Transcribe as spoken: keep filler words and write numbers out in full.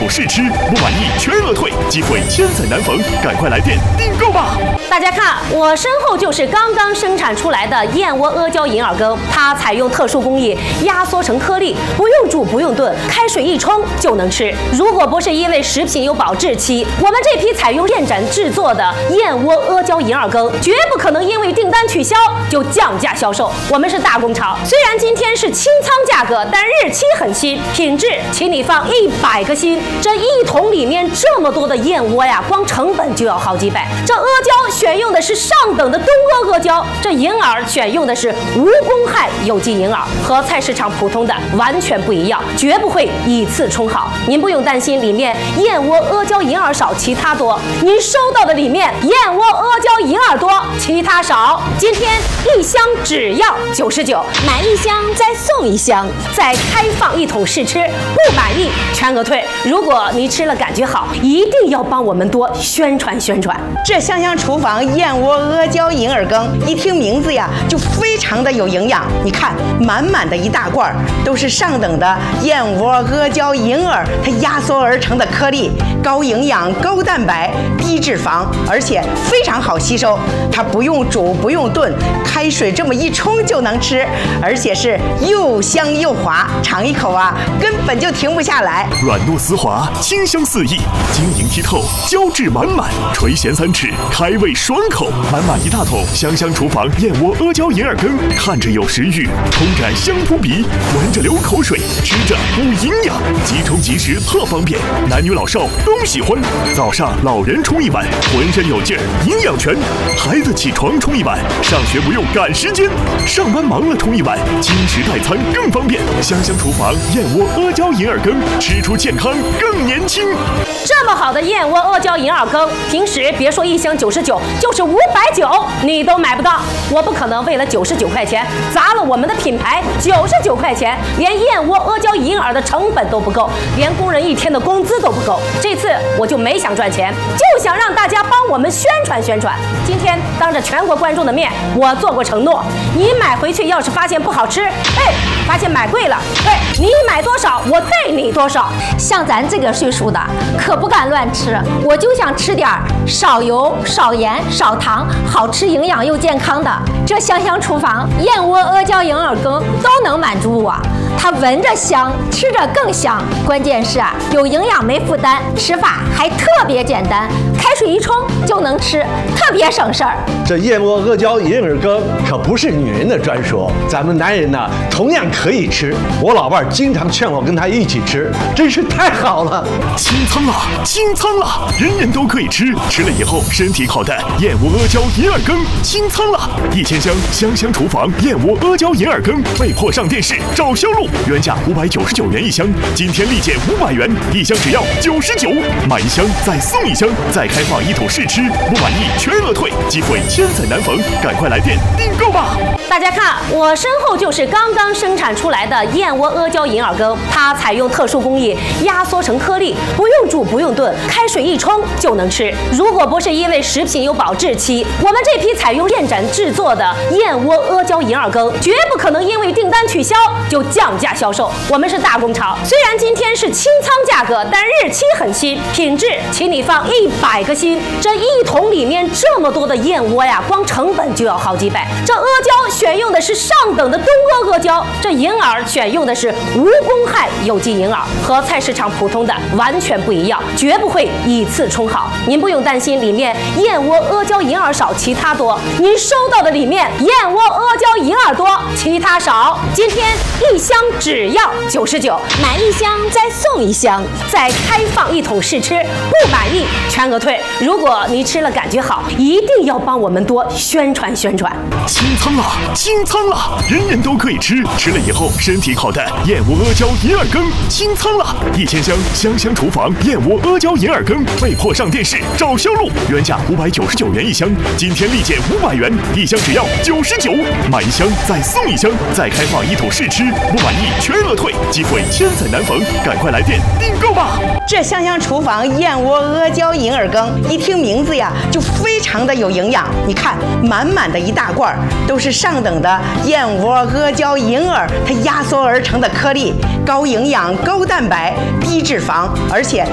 土试吃，不满意全额退，机会千载难逢，赶快来电订购吧！ 大家看，我身后就是刚刚生产出来的燕窝阿胶银耳羹，它采用特殊工艺压缩成颗粒，不用煮不用炖，开水一冲就能吃。如果不是因为食品有保质期，我们这批采用炼盏制作的燕窝阿胶银耳羹，绝不可能因为订单取消就降价销售。我们是大工厂，虽然今天是清仓价格，但日期很新，品质请你放一百个心。这一桶里面这么多的燕窝呀，光成本就要好几百。这阿胶选用的是上等的东阿阿胶，这银耳选用的是无公害有机银耳，和菜市场普通的完全不一样，绝不会以次充好。您不用担心里面燕窝阿胶银耳少，其他多。您收到的里面燕窝阿胶银耳多，其他少。今天一箱只要九十九，买一箱再送一箱，再开放一桶试吃，不满意全额退。如果你吃了感觉好，一定要帮我们多宣传宣传。 这香香厨房燕窝阿胶银耳羹，一听名字呀就非常的有营养。你看，满满的一大罐都是上等的燕窝阿胶银耳，它压缩而成的颗粒，高营养、高蛋白、低脂肪，而且非常好吸收。它不用煮不用炖，开水这么一冲就能吃，而且是又香又滑，尝一口啊根本就停不下来。 软糯丝滑，清香四溢，晶莹剔透，胶质满满，垂涎三尺，开胃爽口。满满一大桶香香厨房燕窝阿胶银耳羹，看着有食欲，冲着香扑鼻，闻着流口水，吃着补营养，即冲即食特方便，男女老少都喜欢。早上老人冲一碗，浑身有劲儿，营养全；孩子起床冲一碗，上学不用赶时间；上班忙了冲一碗，轻食代餐更方便。香香厨房燕窝阿胶银耳羹，吃出健康更年轻。 这么好的燕窝阿胶银耳羹，平时别说一箱九十九，就是五百九你都买不到。我不可能为了九十九块钱砸了我们的品牌。九十九块钱连燕窝阿胶银耳的成本都不够，连工人一天的工资都不够。这次我就没想赚钱，就想让大家帮我们宣传宣传。今天当着全国观众的面，我做过承诺，你买回去要是发现不好吃，哎，发现买贵了，哎，你买多少我带你多少。 像咱这个岁数的可不敢乱吃，我就想吃点少油少盐少糖，好吃营养又健康的。这香香厨房燕窝阿胶银耳羹都能满足我。它闻着香，吃着更香，关键是啊有营养没负担，吃法还特别简单，开水一冲就能吃，特别省事儿。 这燕窝阿胶银耳羹可不是女人的专属，咱们男人呢同样可以吃。我老伴儿经常劝我跟她一起吃，真是太好了。 清仓了，清仓了，人人都可以吃，吃了以后身体好的燕窝阿胶银耳羹清仓了，一千箱香香厨房燕窝阿胶银耳羹被迫上电视找销路，原价五百九十九元一箱，今天立减五百元，一箱只要九十九，买一箱再送一箱，再开放一桶试吃，不满意全额退，机会千载难逢，赶快来电订购吧！ 大家看，我身后就是刚刚生产出来的燕窝阿胶银耳羹，它采用特殊工艺压缩成颗粒，不用煮不用炖，开水一冲就能吃。如果不是因为食品有保质期，我们这批采用炼盏制作的燕窝阿胶银耳羹，绝不可能因为订单取消就降价销售。我们是大工厂，虽然今天是清仓价格，但日期很新，品质请你放一百个心。这一桶里面这么多的燕窝呀，光成本就要好几百。这阿胶选用的是上等的东阿阿胶，这银耳选用的是无公害有机银耳，和菜市场普通的完全不一样，绝不会以次充好。您不用担心里面燕窝阿胶银耳少，其他多。您收到的里面燕窝阿胶银耳多，其他少。今天一箱只要九十九，买一箱再送一箱，再开放一桶试吃，不满意全额退。如果你吃了感觉好，一定要帮我们多宣传宣传。 清仓了，清仓了，人人都可以吃，吃了以后身体好的燕窝阿胶银耳羹清仓了，一千箱香香厨房燕窝阿胶银耳羹被迫上电视找销路，原价五百九十九元一箱，今天立减五百元，一箱只要九十九，买一箱再送一箱，再开放一桶试吃，不满意全额退，机会千载难逢，赶快来电订购吧！ 这香香厨房燕窝阿胶银耳羹，一听名字呀就非常的有营养。你看，满满的一大罐都是上等的燕窝阿胶银耳，它压缩而成的颗粒，高营养、高蛋白、低脂肪，而且